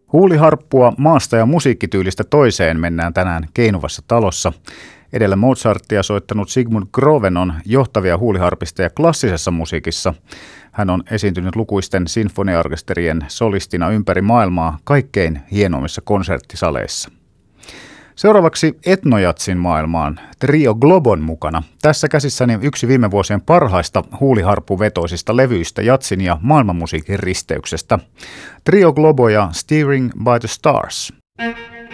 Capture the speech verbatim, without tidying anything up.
Huuliharppua maasta ja musiikkityylistä toiseen mennään tänään Keinuvassa talossa. Edellä Mozartia soittanut Sigmund Groven on johtavia huuliharpisteja klassisessa musiikissa. Hän on esiintynyt lukuisten sinfoniaorkesterien solistina ympäri maailmaa kaikkein hienoimmissa konserttisaleissa. Seuraavaksi etnojatsin maailmaan Trio Globon mukana. Tässä käsissäni yksi viime vuosien parhaista huuliharppuvetoisista levyistä jatsin ja maailmanmusiikin risteyksestä. Trio Globo ja Steering by the Stars.